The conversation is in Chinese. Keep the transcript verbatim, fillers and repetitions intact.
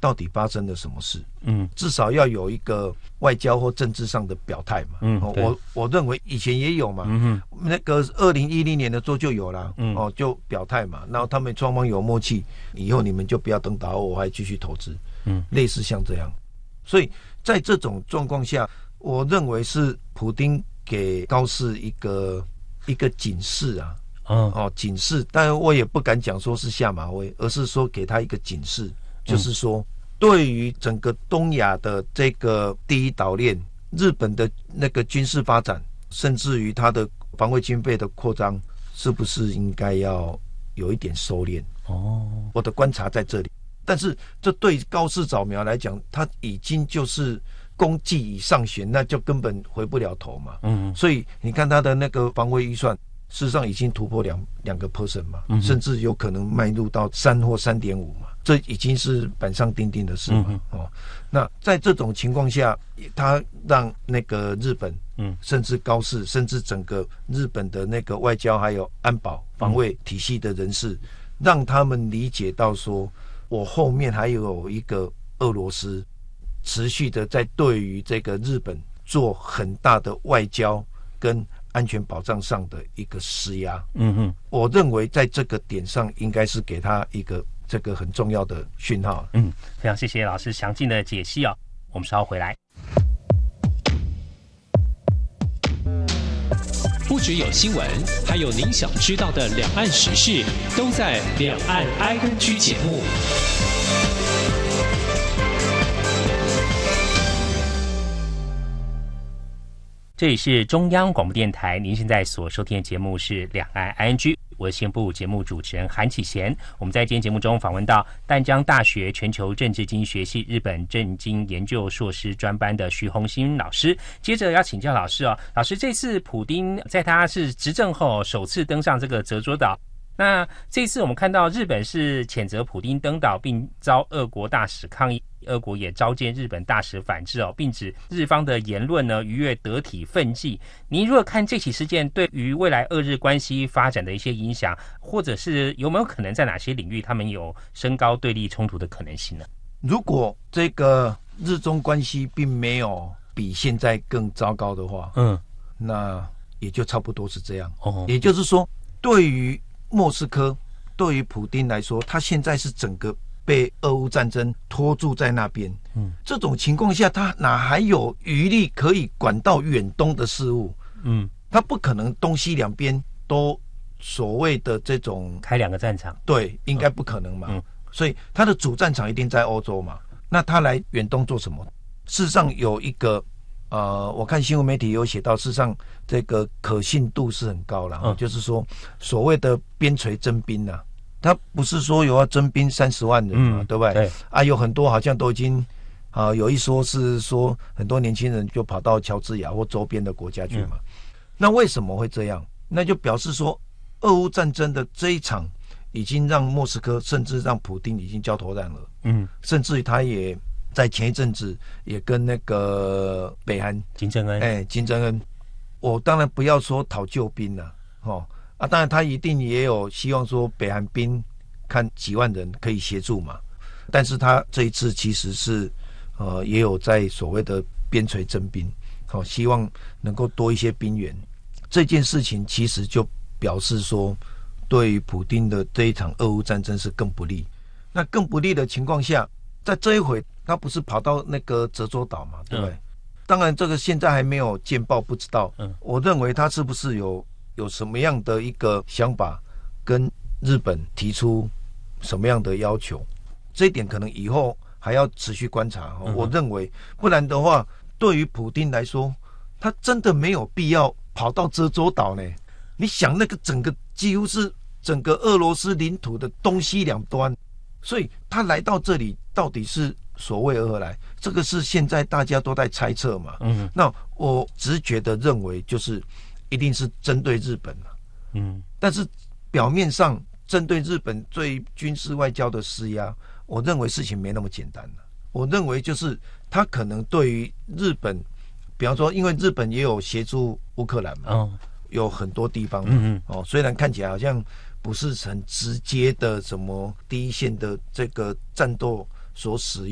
到底发生了什么事？嗯，至少要有一个外交或政治上的表态嘛。嗯，哦、我我认为以前也有嘛。嗯哼，那个二零一零年的时候就有了。嗯，哦，就表态嘛，然后他们双方有默契，以后你们就不要登岛，我还继续投资。嗯，类似像这样，所以在这种状况下，我认为是普丁给高市一个一个警示啊。哦哦，警示，但我也不敢讲说是下马威，而是说给他一个警示，就是说，对于整个东亚的这个第一岛链，日本的那个军事发展，甚至于它的防卫经费的扩张，是不是应该要有一点收敛？哦，我的观察在这里。但是这对高市早苗来讲，他已经就是功绩已上旋，那就根本回不了头嘛。嗯，所以你看他的那个防卫预算。事实上已经突破两两个 percent 嘛，嗯、甚至有可能迈入到三或三点五嘛，这已经是板上钉钉的事嘛。嗯、哦，那在这种情况下，他让那个日本，嗯，甚至高市，甚至整个日本的那个外交还有安保防卫体系的人士，嗯、让他们理解到说，我后面还有一个俄罗斯，持续的在对于这个日本做很大的外交跟安全保障上的一个施压。嗯哼，我认为在这个点上应该是给他一个这个很重要的讯号。 嗯，非常谢谢老师详尽的解析哦。我们稍后回来。 不只有新闻，还有您想知道的两岸时事，都在《两岸 I N G》节目。 这里是中央广播电台，您现在所收听的节目是两岸 I N G， 我是新部节目主持人韩启贤。我们在今天节目中访问到淡江大学全球政治经济学系日本政经研究硕士专班的徐宏新老师。接着要请教老师哦，老师，这次普丁在他是执政后首次登上这个泽卓岛，那这次我们看到日本是谴责普丁登岛，并遭俄国大使抗议。俄国也召见日本大使反制哦，并指日方的言论呢逾越得体分际。您如果看这起事件对于未来俄日关系发展的一些影响，或者是有没有可能在哪些领域他们有升高对立冲突的可能性呢？ 如果这个日中关系并没有比现在更糟糕的话，嗯，那也就差不多是这样。哦，也就是说，对于莫斯科，对于普丁来说，他现在是整个被俄乌战争拖住在那边，嗯，这种情况下，他哪还有余力可以管到远东的事务？嗯，他不可能东西两边都所谓的这种开两个战场， 对，应该不可能嘛。嗯，所以他的主战场一定在欧洲嘛。那他来远东做什么？事实上有一个，呃，我看新闻媒体有写到，事实上这个可信度是很高了，嗯，就是说所谓的边陲征兵啊。他不是说有要征兵三十万人嘛，嗯，对不对？对啊，有很多好像都已经啊，有一说是说很多年轻人就跑到乔治亚或周边的国家去嘛。嗯，那为什么会这样？那就表示说，俄乌战争的这一场已经让莫斯科甚至让普丁已经焦头烂额。嗯，甚至于他也在前一阵子也跟那个北韩金正恩， 哎，金正恩，我当然不要说讨救兵了，哦。啊，当然，他一定也有希望说北韩兵看几万人可以协助嘛，但是他这一次其实是呃也有在所谓的边陲征兵，好，哦，希望能够多一些兵员。这件事情其实就表示说，对于普丁的这一场俄乌战争是更不利。那更不利的情况下，在这一回他不是跑到那个泽州岛嘛，对不对？嗯，当然，这个现在还没有见报，不知道。嗯，我认为他是不是有。有什么样的一个想法跟日本提出什么样的要求，这一点可能以后还要持续观察。嗯，我认为不然的话，对于普丁来说，他真的没有必要跑到泽州岛呢。你想那个整个几乎是整个俄罗斯领土的东西两端，所以他来到这里到底是所谓何来，这个是现在大家都在猜测嘛。嗯，那我直觉的认为就是一定是针对日本了，嗯，但是表面上针对日本对军事外交的施压，我认为事情没那么简单了。我认为就是他可能对于日本，比方说，因为日本也有协助乌克兰嘛，哦，有很多地方嘛，嗯嗯，哦，虽然看起来好像不是很直接的什么第一线的这个战斗所使用。